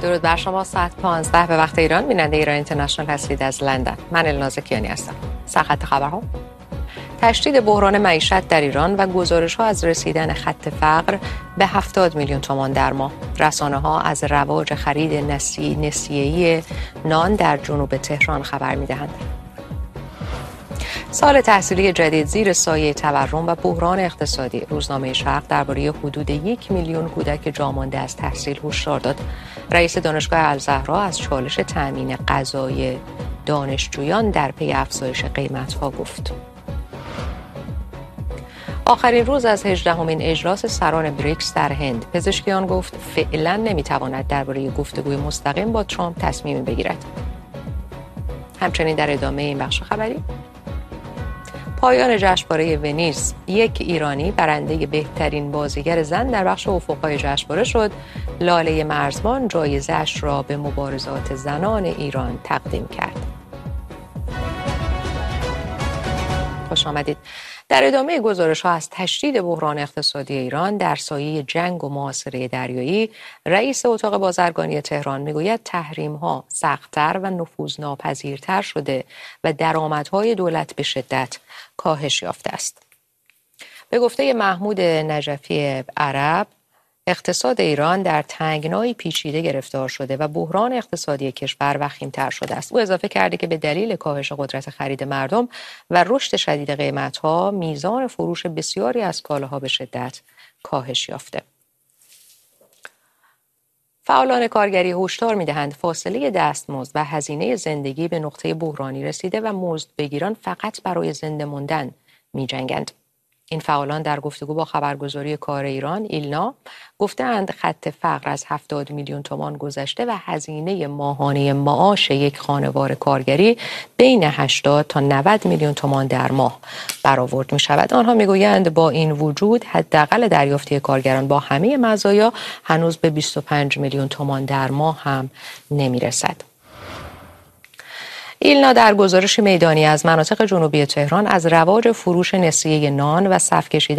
درود بر شما. ساعت 15 به وقت ایران بیننده ایران اینترنشنال هستید از لندن. من الناز کیانی هستم. سرخط خبرها: تشدید بحران معیشت در ایران و گزارش‌ها از رسیدن خط فقر به 70 میلیون تومان در ماه. رسانه‌ها از رواج خرید نسیه‌ای نان در جنوب تهران خبر می‌دهند. سال تحصیلی جدید زیر سایه تورم و بحران اقتصادی. روزنامه شرق درباره حدود 1 میلیون کودک جامانده از تحصیل هشدار داد. رئیس دانشگاه الزهرا از چالش تأمین غذای دانشجویان در پی افزایش قیمت‌ها گفت. آخرین روز از 18مین اجلاس سران بریکس در هند. پزشکیان گفت فعلا نمیتواند درباره گفتگوی مستقیم با ترامپ تصمیمی بگیرد. همچنین در ادامه این بخش خبری: پایان جشنواره ونیز، یک ایرانی برنده بهترین بازیگر زن در بخش افق‌های جشنواره شد. لاله مرزبان جایزه‌اش را به مبارزات زنان ایران تقدیم کرد. خوش آمدید. در ادامه گزارش‌ها از تشدید بحران اقتصادی ایران در سایه جنگ و محاصره دریایی، رئیس اتاق بازرگانی تهران میگوید تحریم‌ها سخت‌تر و نفوذناپذیرتر شده و درآمدهای دولت به شدت کاهش یافته است. به گفته محمود نجفی عرب، اقتصاد ایران در تنگنایی پیچیده گرفتار شده و بحران اقتصادی کشور وخیم‌تر شده است. او اضافه کرده که به دلیل کاهش قدرت خرید مردم و رشد شدید قیمت‌ها، میزان فروش بسیاری از کالاها به شدت کاهش یافته. فعالان کارگری هشدار می‌دهند فاصله دستمزد و هزینه زندگی به نقطه بحرانی رسیده و مزدبگیران فقط برای زنده ماندن می‌جنگند. این فعالان در گفتگو با خبرگزاری کار ایران ایلنا گفتند خط فقر از 70 میلیون تومان گذشته و هزینه ماهانه معاش یک خانوار کارگری بین 80 تا 90 میلیون تومان در ماه برآورد می شود. آنها می گویند با این وجود حداقل دریافتی کارگران با همه مزایا هنوز به 25 میلیون تومان در ماه هم نمی رسد. ایلنا در گزارش میدانی از مناطق جنوبی تهران از رواج فروش نسیه نان و صف کشیدن